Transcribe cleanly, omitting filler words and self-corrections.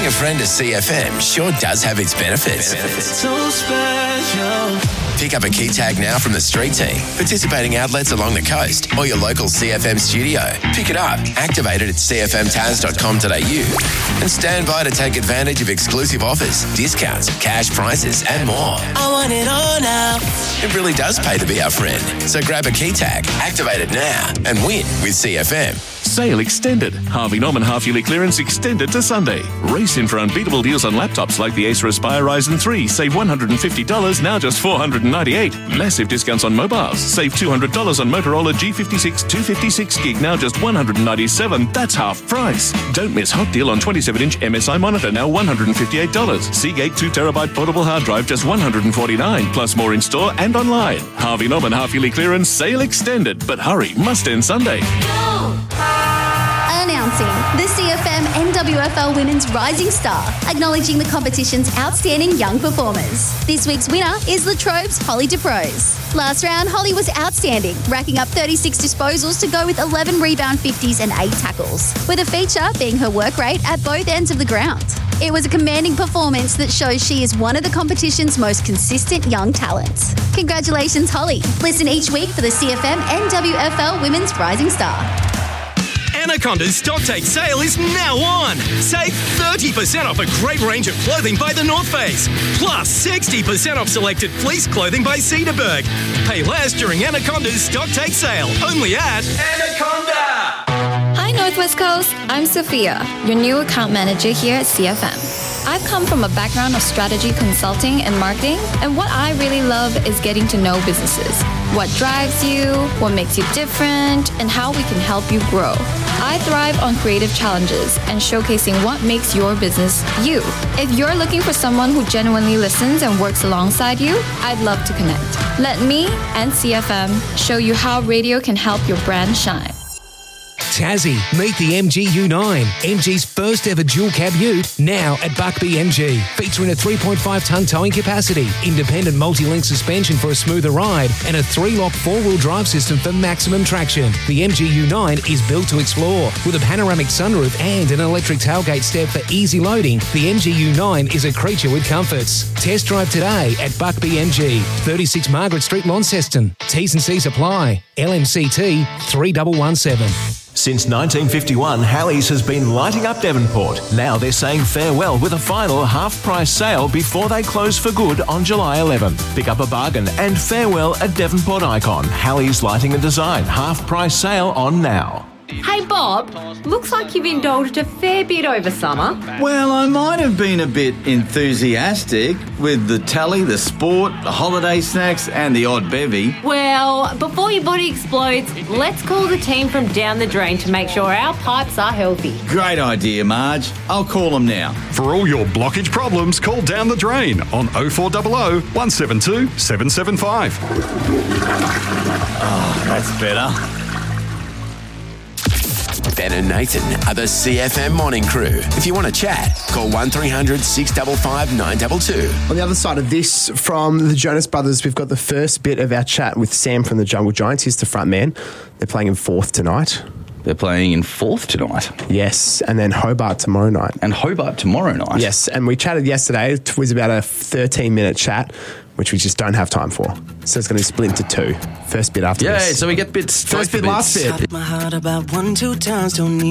Losing a friend to CFM sure does have its benefits. So special. Pick up a key tag now from the street team, participating outlets along the coast, or your local CFM studio. Pick it up, activate it at cfmtaz.com.au, and stand by to take advantage of exclusive offers, discounts, cash prizes, and more. I want it all now. It really does pay to be our friend. So grab a key tag, activate it now, and win with CFM. Sale extended. Harvey Norman half-yearly clearance extended to Sunday. Race in for unbeatable deals on laptops like the Acer Aspire Ryzen 3. Save $150, now just $498. Massive discounts on mobiles. Save $200 on Motorola G56 256 gig, now just $197. That's half price. Don't miss hot deal on 27-inch MSI monitor, now $158. Seagate 2TB portable hard drive, just $149. Plus more in store and online. Harvey Norman half-yearly clearance sale extended. But hurry, must end Sunday. Announcing the CFM NWFL Women's Rising Star, acknowledging the competition's outstanding young performers. This week's winner is Latrobe's Holly DeProse. Last round, Holly was outstanding, racking up 36 disposals to go with 11 rebound 50s and 8 tackles, with a feature being her work rate at both ends of the ground. It was a commanding performance that shows she is one of the competition's most consistent young talents. Congratulations, Holly. Listen each week for the CFM NWFL Women's Rising Star. Anaconda's Stocktake sale is now on. Save 30% off a great range of clothing by The North Face. Plus 60% off selected fleece clothing by Cedarburg. Pay less during Anaconda's Stocktake sale. Only at Anaconda. Hi Northwest Coast, I'm Sophia, your new account manager here at CFM. I've come from a background of strategy consulting and marketing, and what I really love is getting to know businesses. What drives you, what makes you different, and how we can help you grow. I thrive on creative challenges and showcasing what makes your business you. If you're looking for someone who genuinely listens and works alongside you, I'd love to connect. Let me and CFM show you how radio can help your brand shine. Tassie, meet the MG U9, MG's first ever dual cab ute, now at Buckby MG, featuring a 3.5 tonne towing capacity, independent multi-link suspension for a smoother ride, and a 3-lock 4-wheel drive system for maximum traction. The MG U9 is built to explore, with a panoramic sunroof and an electric tailgate step for easy loading. The MG U9 is a creature with comforts. Test drive today at Buckby MG, 36 Margaret Street, Launceston. T's and C's apply. LMCT 3117. Since 1951, Halley's has been lighting up Devonport. Now they're saying farewell with a final half-price sale before they close for good on July 11. Pick up a bargain and farewell at Devonport Icon. Halley's Lighting and Design half-price sale on now. Hey Bob, looks like you've indulged a fair bit over summer. Well, I might have been a bit enthusiastic with the telly, the sport, the holiday snacks and the odd bevy. Well, before your body explodes, let's call the team from Down the Drain to make sure our pipes are healthy. Great idea, Marge. I'll call them now. For all your blockage problems, call Down the Drain on 0400 172 775. Oh, that's better. Ben and Nathan are the CFM morning crew. If you want to chat, call 1300 655 922. On the other side of this, from the Jonas Brothers, we've got the first bit of our chat with Sam from the Jungle Giants. He's the front man. They're playing in Forth tonight. They're playing in Forth tonight? Yes, and then Hobart tomorrow night. And Hobart tomorrow night? Yes, and we chatted yesterday. It was about a 13-minute chat, which we just don't have time for. So it's going to split into two. First bit after this. Yeah, so we get bits. First bit, last bit. My heart about 1-2 times, don't need